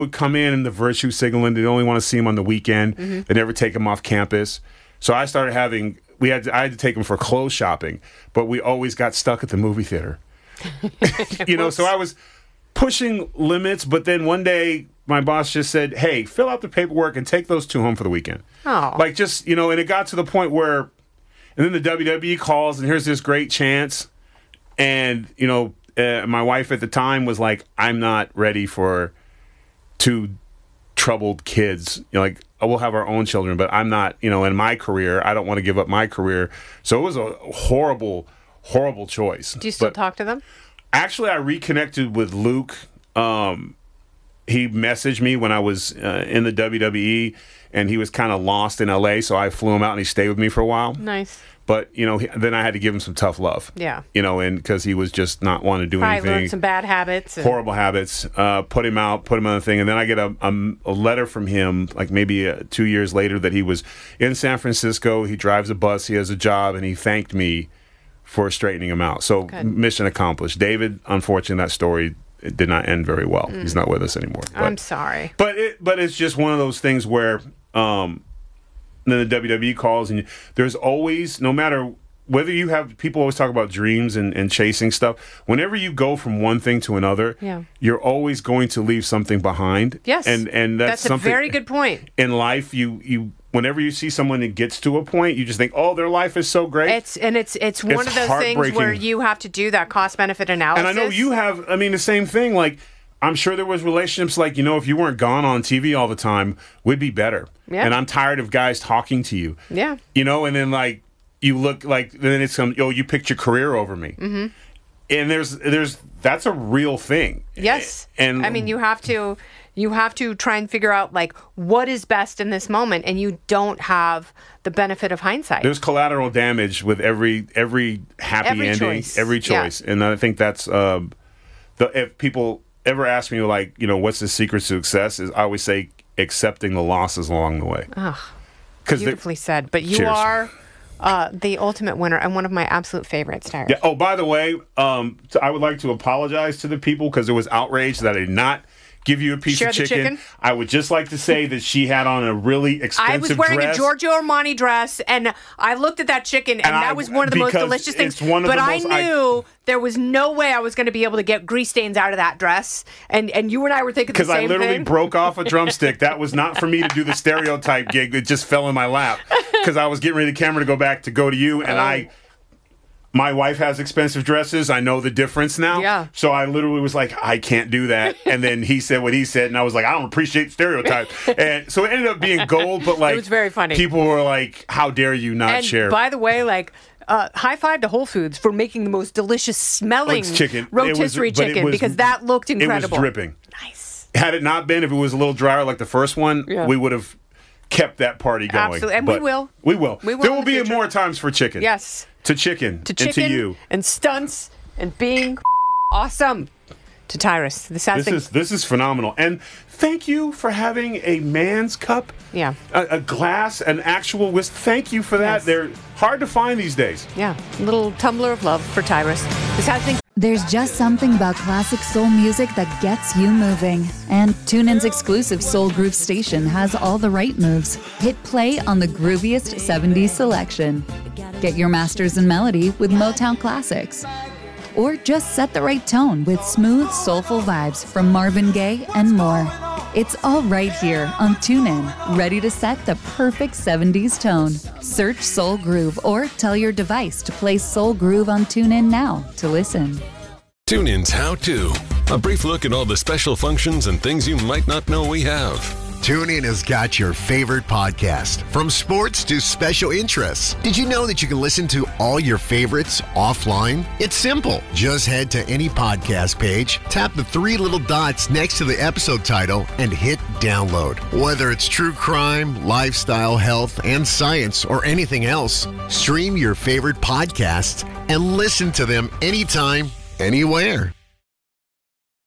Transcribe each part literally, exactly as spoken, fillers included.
would come in and the virtue signaling. They only want to see him on the weekend. Mm-hmm. They never take him off campus. So I started having, we had to, I had to take him for clothes shopping, but we always got stuck at the movie theater. You know, so I was pushing limits, but then one day my boss just said, hey, fill out the paperwork and take those two home for the weekend. Oh. Like just, you know, and it got to the point where, and then the W W E calls and here's this great chance. And, you know, uh, my wife at the time was like, I'm not ready for two troubled kids. You know, like, oh, we'll have our own children, but I'm not, you know, in my career, I don't want to give up my career. So it was a horrible, horrible choice. Do you still but talk to them? Actually, I reconnected with Luke. Um, he messaged me when I was uh, in the W W E, and he was kind of lost in L A, so I flew him out, and he stayed with me for a while. Nice. But, you know, he, then I had to give him some tough love. Yeah. You know, and because he was just not wanting to do Probably anything. learned some bad habits. And... Horrible habits. Uh, put him out, put him on the thing. And then I get a, a, a letter from him, like maybe uh, two years later, that he was in San Francisco. He drives a bus. He has a job. And he thanked me for straightening him out. So Good. Mission accomplished. David, unfortunately, that story it did not end very well. Mm. He's not with us anymore. But, I'm sorry. But it, but it's just one of those things where um, then the W W E calls, and there's always, no matter whether you have, people always talk about dreams and, and chasing stuff. Whenever you go from one thing to another, yeah. you're always going to leave something behind. Yes. And and that's, that's something a very good point. In life, you you whenever you see someone that gets to a point, you just think, oh, their life is so great. It's and it's it's one it's of those things where you have to do that cost benefit analysis. And I know you have. I mean, the same thing. Like, I'm sure there was relationships like, you know, if you weren't gone on T V all the time, we'd be better. Yeah. And I'm tired of guys talking to you. Yeah. You know, and then like you look like then it's some oh you picked your career over me. Mm-hmm. And there's there's that's a real thing. Yes. And I mean, you have to you have to try and figure out like what is best in this moment, and you don't have the benefit of hindsight. There's collateral damage with every every happy every ending, choice. every choice, yeah. And I think that's uh, the if people ever ask me like, you know, what's the secret to success? Is I always say accepting the losses along the way. Oh, beautifully said. But you cheers. are uh, the ultimate winner and one of my absolute favorites, Tyrus. Yeah. Oh, by the way, um, I would like to apologize to the people because there was outrage that I did not give you a piece Share of the chicken. chicken. I would just like to say that she had on a really expensive I was wearing dress. a Giorgio Armani dress, and I looked at that chicken, and, And that I- was one of the most because delicious things. it's one of but the I most- knew I, there was no way I was going to be able to get grease stains out of that dress, and and you and I were thinking the Because same I literally thing. broke off a drumstick. That was not for me to do the stereotype gig. It just fell in my lap because I was getting ready the camera to go back to go to you, and Oh. I. My wife has expensive dresses. I know the difference now. Yeah. So I literally was like, I can't do that. And then he said what he said, and I was like, I don't appreciate stereotypes. And so it ended up being gold, but like, It was very funny. People were like, how dare you not and share? by the way, like. Uh, high five to Whole Foods for making the most delicious smelling It's chicken. It rotisserie was- but it chicken was- because that looked incredible. It was dripping. Nice. Had it not been, if it was a little drier like the first one, Yeah. we would have kept that party going. Absolutely. And we But will. We will. We will there in will the be future. more times for chicken. Yes. To chicken. To chicken and to you. and stunts and being awesome. To Tyrus. This has This been is this is phenomenal. And thank you for having a man's cup. Yeah. A, a glass, an actual whisk. Thank you for that. Yes. They're hard to find these days. Yeah, a little tumbler of love for Tyrus. This has been. There's just something about classic soul music that gets you moving. And TuneIn's exclusive Soul Groove station has all the right moves. Hit play on the grooviest seventies selection. Get your masters in melody with Motown Classics. Or just set the right tone with smooth, soulful vibes from Marvin Gaye and more. It's all right here on TuneIn, ready to set the perfect seventies tone. Search Soul Groove or tell your device to play Soul Groove on TuneIn now to listen. TuneIn's How To. A brief look at all the special functions and things you might not know we have. TuneIn has got your favorite podcast, from sports to special interests. Did you know that you can listen to all your favorites offline? It's simple. Just head to any podcast page, tap the three little dots next to the episode title, and hit download. Whether it's true crime, lifestyle, health, and science, or anything else, stream your favorite podcasts and listen to them anytime, anywhere.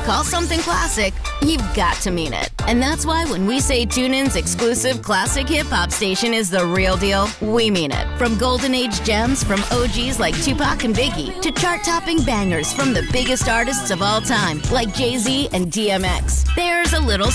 call something classic, you've got to mean it. And that's why when we say TuneIn's exclusive classic hip-hop station is the real deal, we mean it. From golden age gems from O Gs like Tupac and Biggie to chart-topping bangers from the biggest artists of all time like Jay-Z and D M X. There's a little